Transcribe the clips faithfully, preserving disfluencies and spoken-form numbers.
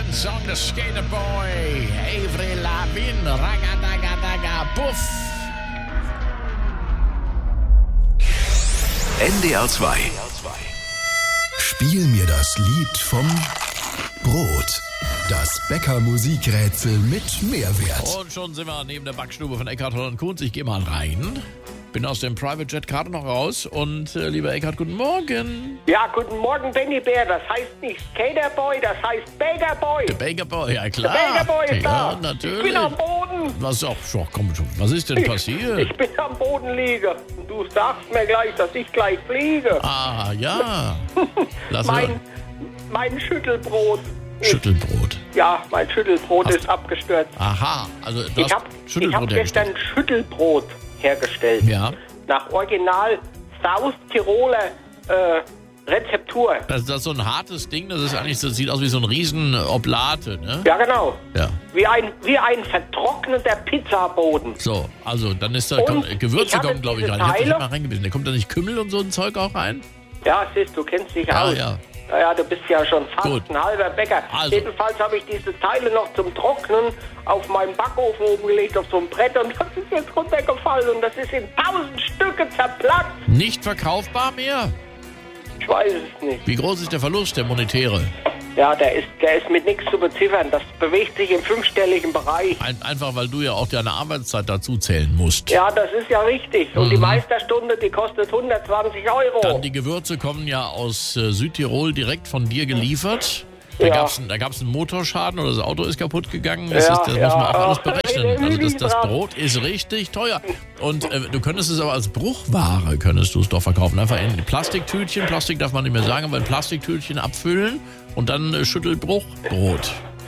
den Song des Skater Boy, Avril Lavigne, Ragadagadaga, Buff. N D R zwei. Spiel mir das Lied vom Brot. Das Bäcker-Musikrätsel mit Mehrwert. Und schon sind wir neben der Backstube von Eckhard Holland Kunz. Ich gehe mal rein. Bin aus dem Private Jet gerade noch raus. Und äh, lieber Eckhard, guten Morgen. Ja, guten Morgen, Benny Bär. Das heißt nicht Skaterboy, das heißt Baker Boy. Der Baker Boy, ja klar. Der Baker Boy ist ja, da. natürlich. Ich bin am Boden. Was auch, so, komm schon. Was ist denn passiert? Ich bin am Boden liege. Und du sagst mir gleich, dass ich gleich fliege. Ah, ja. Lass mein, hören. mein Schüttelbrot. Schüttelbrot. Ja, mein Schüttelbrot Hast ist abgestürzt. Aha, also du Ich hast habe Schüttelbrot hab gestern Schüttelbrot hergestellt. Ja. Nach Original South Tiroler äh, Rezeptur. Das, das ist so ein hartes Ding, das ist eigentlich, das sieht aus wie so ein riesen Oblate, ne? Ja, genau. Ja. Wie ein, wie ein vertrockneter Pizzaboden. So, also dann ist da, Und komm, Gewürze ich habe kommen, glaube ich, diese rein. Ich hab dich Teile- mal reingebissen. Da kommt da nicht Kümmel und so ein Zeug auch rein? Ja, siehst du, kennst dich Ja, aus. ja. Naja, du bist ja schon fast Gut. ein halber Bäcker. Also. Jedenfalls habe ich diese Teile noch zum Trocknen auf meinen Backofen oben gelegt, auf so ein Brett, und das ist jetzt runtergefallen und das ist in tausend Stücke zerplatzt. Nicht verkaufbar mehr? Ich weiß es nicht. Wie groß ist der Verlust, der monetäre? Ja, der ist, der ist mit nichts zu beziffern. Das bewegt sich im fünfstelligen Bereich. Ein, einfach, weil du ja auch deine Arbeitszeit dazu zählen musst. Ja, das ist ja richtig. Und die Meisterstunde, die kostet hundertzwanzig Euro. Dann die Gewürze kommen ja aus äh, Südtirol direkt von dir geliefert. Da Ja. gab's, da gab's einen Motorschaden oder das Auto ist kaputt gegangen. Das, Ja, ist, das ja. muss man auch alles Ach, berechnen. Also das, das dran. Brot ist richtig teuer. Und äh, du könntest es aber als Bruchware, könntest du es doch verkaufen. Einfach in Plastiktütchen, Plastik darf man nicht mehr sagen, aber in Plastiktütchen abfüllen und dann äh, Schüttelbruchbrot.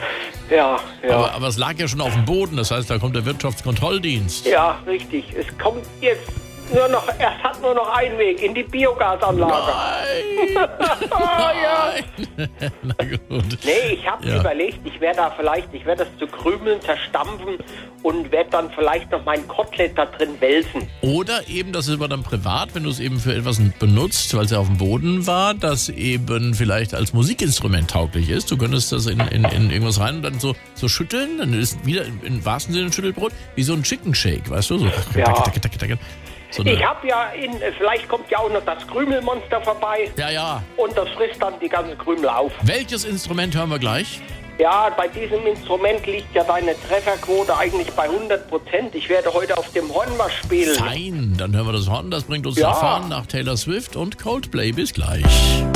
Ja, ja. Aber, aber es lag ja schon auf dem Boden, das heißt, da kommt der Wirtschaftskontrolldienst. Ja, richtig. Es kommt jetzt nur noch, es hat nur noch einen Weg, in die Biogasanlage. Nein! Ah, ja. Nein! Na gut. Nee, ich habe Ja. überlegt, ich werde da vielleicht, ich werde das zu Krümeln zerstampfen und werde dann vielleicht noch mein Kotelett da drin wälzen. Oder eben, das ist aber dann privat, wenn du es eben für etwas benutzt, weil es ja auf dem Boden war, das eben vielleicht als Musikinstrument tauglich ist. Du könntest das in, in, in irgendwas rein und dann so, so schütteln, dann ist wieder im, im wahrsten Sinne ein Schüttelbrot, wie so ein Chicken Shake, weißt du? So, Ja. tack, tack, tack, tack. So eine- Ich habe ja, in, vielleicht kommt ja auch noch das Krümelmonster vorbei ja, ja. und das frisst dann die ganzen Krümel auf. Welches Instrument hören wir gleich? Ja, bei diesem Instrument liegt ja deine Trefferquote eigentlich bei hundert Prozent. Ich werde heute auf dem Horn was spielen. Fein, dann hören wir das Horn, das bringt uns Ja. nach vorn nach Taylor Swift und Coldplay. Bis gleich.